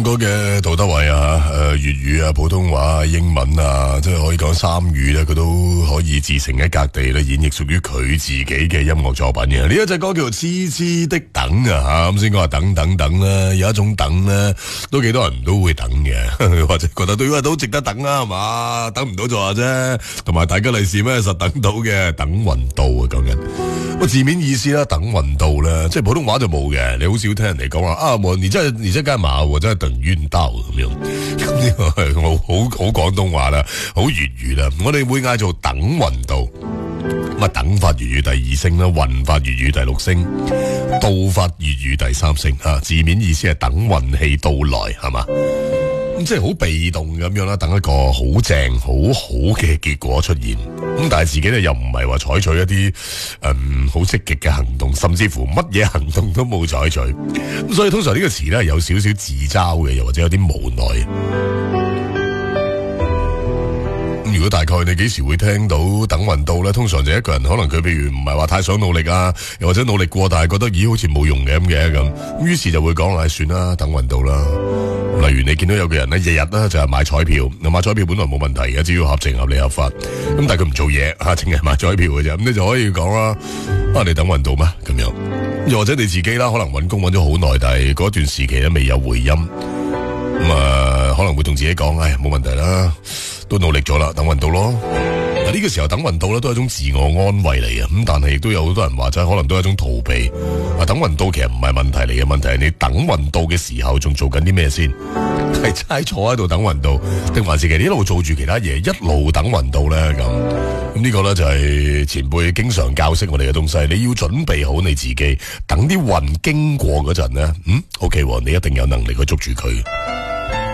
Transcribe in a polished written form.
多嘅杜德偉啊，粵語啊、普通話啊、英文啊，即係可以講三語咧，佢都可以自成一格地咧演繹屬於佢自己嘅音樂作品嘅。呢一隻歌叫做《痴痴的等》啊，咁先講話等等等啦，有一種等咧，都幾多人都會等嘅，或者覺得對都值得等啦，係嘛？等唔到就話啫，同埋大吉利是咩實等到嘅，等運到啊，講緊。個字面意思啦，等運到啦，即係普通話就冇嘅，你好少聽人哋講話啊，你真係幹嘛？我真係等運到咁樣，咁呢個係好廣東話啦，好粵語啦，我哋會嗌做等運到，咁啊等法粵語第二聲啦，運法粵語第六聲，到法粵語第三聲啊，字面意思係等運氣到來，係嘛？咁即係好被動咁樣啦，等一個好正好好嘅結果出現。咁但係自己咧又唔係話採取一啲好積極嘅行動，甚至乎乜嘢行動都冇採取。咁所以通常呢個詞咧有少少自嘲嘅，又或者有啲無奈。如果大概你幾時會聽到等運到咧？通常就一個人可能佢譬如唔係話太想努力啊，又或者努力過，但係覺得咦好似冇用嘅咁，於是就會講算啦，等運到啦。例如你見到有個人咧，日日咧就係買彩票，買彩票本來冇問題嘅，只要合情合理合法。咁但係佢唔做嘢吓，淨係買彩票嘅啫。咁你就可以講啦，你等運到咩？咁樣，又或者你自己啦，可能搵工搵咗好耐，但係嗰段時期咧未有回音，咁可能會同自己講，冇問題啦，都努力咗啦，等運到咯。呢個時候等運到咧，都係一種自我安慰嚟嘅。咁但係亦都有好多人話，可能都係一種逃避。等運到其實唔係問題嚟嘅，問題係你等運到嘅時候仲做緊啲咩先？係齋坐喺度等運到，定還是其實一路做住其他嘢，一路等運到咧？咁呢個咧就係前輩經常教識我哋嘅東西。你要準備好你自己，等啲運經過嗰陣咧，OK，你一定有能力去捉住佢。